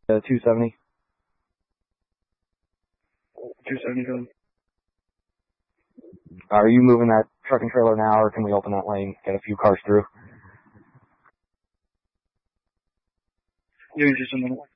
270. 270. Are you moving that truck and trailer now, or can we open that lane, get a few cars through? Give me just a minute.